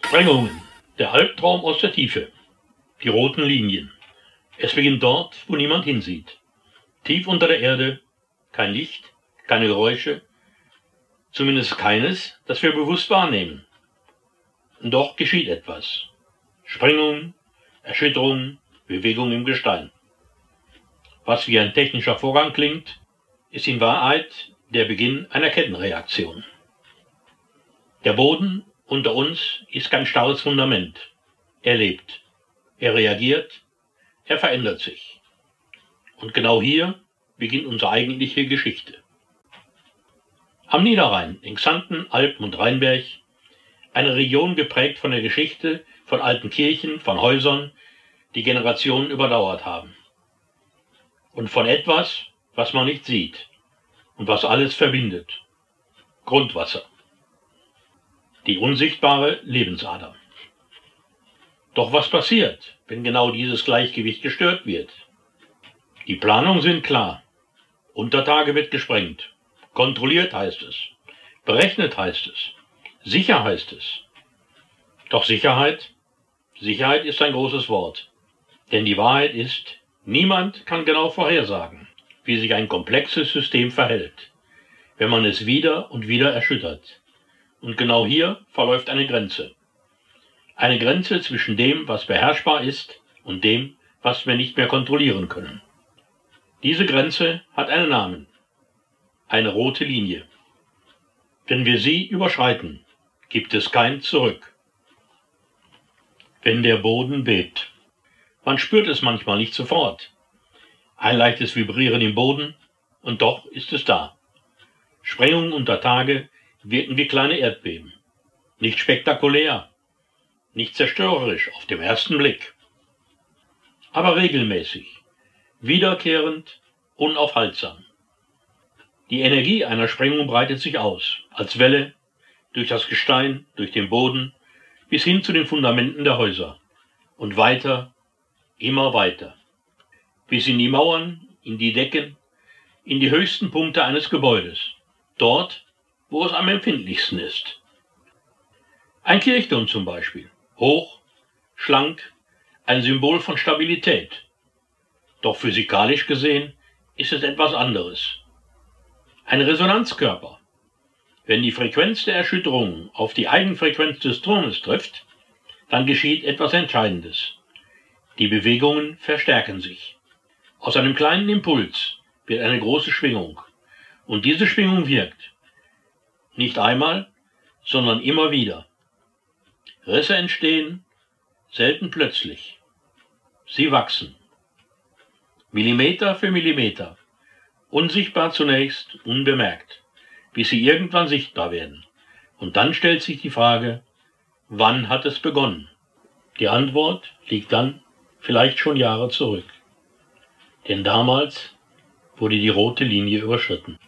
Sprengungen. Der Albtraum aus der Tiefe. Die roten Linien. Es beginnt dort, wo niemand hinsieht. Tief unter der Erde. Kein Licht, keine Geräusche. Zumindest keines, das wir bewusst wahrnehmen. Und doch geschieht etwas. Sprengungen, Erschütterungen, Bewegung im Gestein. Was wie ein technischer Vorgang klingt, ist in Wahrheit der Beginn einer Kettenreaktion. Der Boden unter uns ist kein starres Fundament. Er lebt, er reagiert, er verändert sich. Und genau hier beginnt unsere eigentliche Geschichte. Am Niederrhein, in Xanten, Alpen und Rheinberg, eine Region geprägt von der Geschichte von alten Kirchen, von Häusern, die Generationen überdauert haben. Und von etwas, was man nicht sieht und was alles verbindet. Grundwasser. Die unsichtbare Lebensader. Doch was passiert, wenn genau dieses Gleichgewicht gestört wird? Die Planungen sind klar. Unter Tage wird gesprengt. Kontrolliert heißt es. Berechnet heißt es. Sicher heißt es. Doch Sicherheit ist ein großes Wort. Denn die Wahrheit ist, niemand kann genau vorhersagen, wie sich ein komplexes System verhält, wenn man es wieder und wieder erschüttert. Und genau hier verläuft eine Grenze. Eine Grenze zwischen dem, was beherrschbar ist, und dem, was wir nicht mehr kontrollieren können. Diese Grenze hat einen Namen. Eine rote Linie. Wenn wir sie überschreiten, gibt es kein Zurück. Wenn der Boden bebt. Man spürt es manchmal nicht sofort. Ein leichtes Vibrieren im Boden, und doch ist es da. Sprengungen unter Tage wirken wie kleine Erdbeben. Nicht spektakulär, nicht zerstörerisch auf den ersten Blick. Aber regelmäßig, wiederkehrend, unaufhaltsam. Die Energie einer Sprengung breitet sich aus, als Welle, durch das Gestein, durch den Boden, bis hin zu den Fundamenten der Häuser. Und weiter, immer weiter. Bis in die Mauern, in die Decken, in die höchsten Punkte eines Gebäudes. Dort, wo es am empfindlichsten ist. Ein Kirchturm zum Beispiel. Hoch, schlank, ein Symbol von Stabilität. Doch physikalisch gesehen ist es etwas anderes. Ein Resonanzkörper. Wenn die Frequenz der Erschütterung auf die Eigenfrequenz des Turmes trifft, dann geschieht etwas Entscheidendes. Die Bewegungen verstärken sich. Aus einem kleinen Impuls wird eine große Schwingung. Und diese Schwingung wirkt. Nicht einmal, sondern immer wieder. Risse entstehen, selten plötzlich. Sie wachsen. Millimeter für Millimeter. Unsichtbar zunächst, unbemerkt, bis sie irgendwann sichtbar werden. Und dann stellt sich die Frage, wann hat es begonnen? Die Antwort liegt dann vielleicht schon Jahre zurück. Denn damals wurde die rote Linie überschritten.